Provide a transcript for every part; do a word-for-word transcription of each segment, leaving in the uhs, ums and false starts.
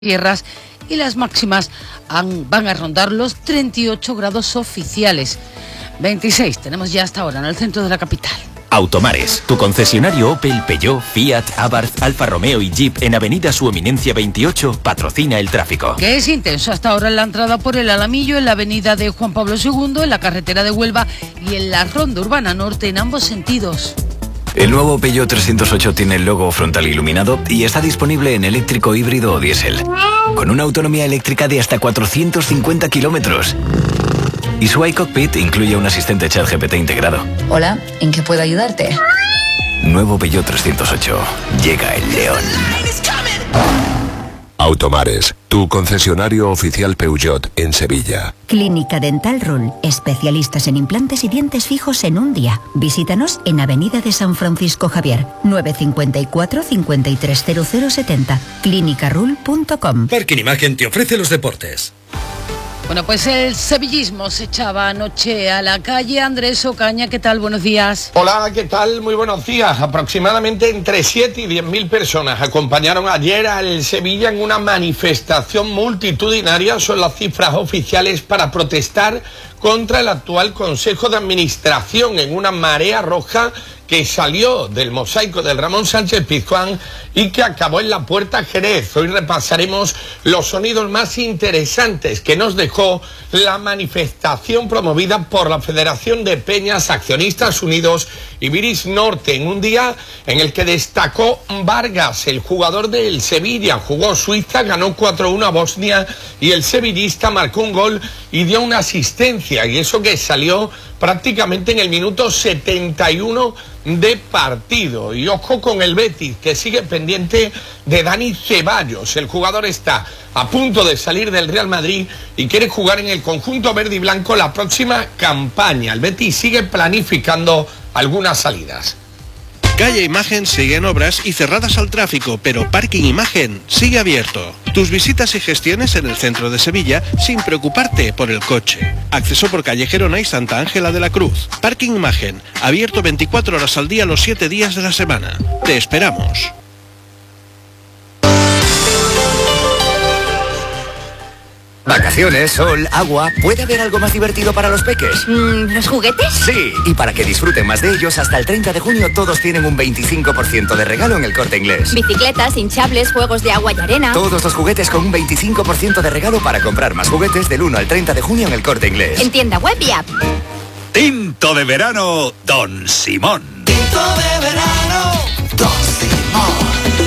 tierras y las máximas han, van a rondar los treinta y ocho grados oficiales. veintiséis tenemos ya hasta ahora en el centro de la capital. Automares, tu concesionario Opel, Peugeot, Fiat, Abarth, Alfa Romeo y Jeep en Avenida Su Eminencia veintiocho patrocina el tráfico. Que es intenso hasta ahora en la entrada por el Alamillo, en la avenida de Juan Pablo segundo, en la carretera de Huelva y en la Ronda Urbana Norte en ambos sentidos. El nuevo Peugeot trescientos ocho tiene el logo frontal iluminado y está disponible en eléctrico, híbrido o diésel, con una autonomía eléctrica de hasta cuatrocientos cincuenta kilómetros. Y su iCockpit incluye un asistente ChatGPT integrado. Hola, ¿en qué puedo ayudarte? Nuevo Peugeot trescientos ocho. Llega el león. Automares, tu concesionario oficial Peugeot en Sevilla. Clínica Dental Rul, especialistas en implantes y dientes fijos en un día. Visítanos en Avenida de San Francisco Javier, nueve cinco cuatro, cinco tres cero cero siete cero, clínica rul punto com. Parking Imagen te ofrece los deportes. Bueno, pues el sevillismo se echaba anoche a la calle. Andrés Ocaña, ¿qué tal? Buenos días. Hola, ¿qué tal? Muy buenos días. Aproximadamente entre siete y diez mil personas acompañaron ayer al Sevilla en una manifestación multitudinaria, son las cifras oficiales, para protestar contra el actual Consejo de Administración en una marea roja que salió del mosaico del Ramón Sánchez Pizjuán y que acabó en la Puerta Jerez. Hoy repasaremos los sonidos más interesantes que nos dejó la manifestación promovida por la Federación de Peñas Accionistas Unidos Ibiris Norte, en un día en el que destacó Vargas, el jugador del Sevilla. Jugó Suiza, ganó cuatro uno a Bosnia y el sevillista marcó un gol y dio una asistencia, y eso que salió prácticamente en el minuto setenta y uno de partido. Y ojo con el Betis, que sigue pendiente de Dani Ceballos. El jugador está a punto de salir del Real Madrid y quiere jugar en el conjunto verde y blanco la próxima campaña. El Betis sigue planificando algunas salidas. Calle Imagen sigue en obras y cerradas al tráfico, pero Parking Imagen sigue abierto. Tus visitas y gestiones en el centro de Sevilla sin preocuparte por el coche. Acceso por calle Gerona y Santa Ángela de la Cruz. Parking Imagen, abierto veinticuatro horas al día los siete días de la semana. Te esperamos. Vacaciones, sol, agua. ¿Puede haber algo más divertido para los peques? Mm, ¿Los juguetes? Sí, y para que disfruten más de ellos, hasta el treinta de junio todos tienen un veinticinco por ciento de regalo en El Corte Inglés. Bicicletas, hinchables, juegos de agua y arena. Todos los juguetes con un veinticinco por ciento de regalo para comprar más juguetes del uno al treinta de junio en El Corte Inglés. En tienda web y app. Tinto de verano, Don Simón. Tinto de verano, Don Simón.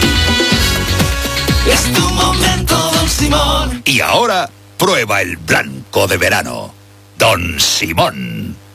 Es tu momento, Don Simón. Y ahora, prueba el blanco de verano, Don Simón.